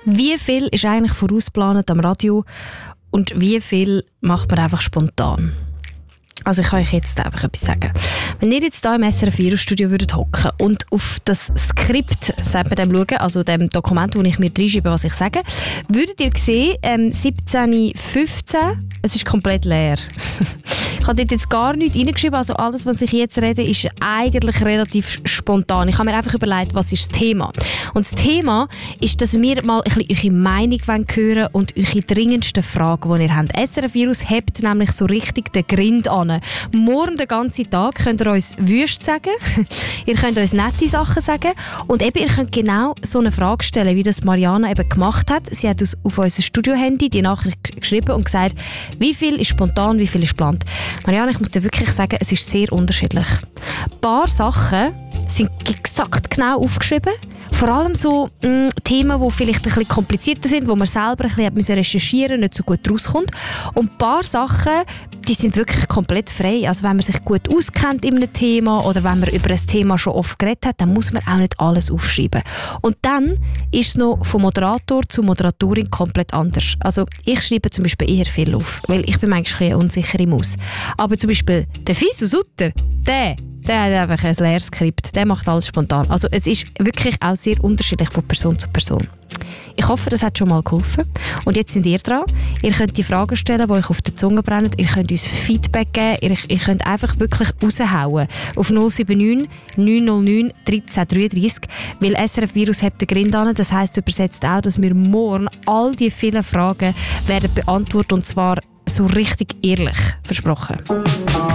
Wie viel ist eigentlich vorausgeplant am Radio und wie viel macht man einfach spontan? Also ich kann euch jetzt einfach etwas sagen. Wenn ihr jetzt hier im SRF-Studio würdet hocken und auf das Skript, sagt man dem, schauen, also dem Dokument, wo ich mir reinschreibe, was ich sage, würdet ihr sehen, 17:15, es ist komplett leer. Ich habe dort jetzt gar nichts reingeschrieben, also alles, was ich jetzt rede, ist eigentlich relativ spontan. Ich habe mir einfach überlegt, was ist das Thema? Und das Thema ist, dass wir mal ein bisschen eure Meinung hören wollen und eure dringendsten Fragen, die ihr habt. SRF Virus hebt nämlich so richtig den Grind an. Morgen den ganzen Tag könnt ihr uns Wüste sagen, ihr könnt uns nette Sachen sagen und eben, ihr könnt genau so eine Frage stellen, wie das Mariana eben gemacht hat. Sie hat auf unser Studiohandy die Nachricht geschrieben und gesagt, wie viel ist spontan, wie viel ist geplant. Mariana, ich muss dir wirklich sagen, es ist sehr unterschiedlich. Ein paar Sachen sind exakt genau aufgeschrieben. Vor allem so Themen, die vielleicht ein bisschen komplizierter sind, wo man selber ein bisschen recherchieren musste, nicht so gut rauskommt. Und ein paar Sachen, die sind wirklich komplett frei. Also wenn man sich gut auskennt in einem Thema oder wenn man über ein Thema schon oft geredet hat, dann muss man auch nicht alles aufschreiben. Und dann ist es noch vom Moderator zur Moderatorin komplett anders. Also ich schreibe zum Beispiel eher viel auf, weil ich bin manchmal ein bisschen unsichere Maus. Aber zum Beispiel der Fisu Sutter, der hat einfach ein leeres Skript. Der macht alles spontan. Also es ist wirklich auch sehr unterschiedlich von Person zu Person. Ich hoffe, das hat schon mal geholfen. Und jetzt sind ihr dran. Ihr könnt die Fragen stellen, die euch auf der Zunge brennen. Ihr könnt uns Feedback geben. Ihr könnt einfach wirklich raushauen. Auf 079 909 1333. Weil SRF Virus hebt den Grind an. Das heisst übersetzt auch, dass wir morgen all die vielen Fragen werden beantworten. Und zwar so richtig ehrlich. Versprochen.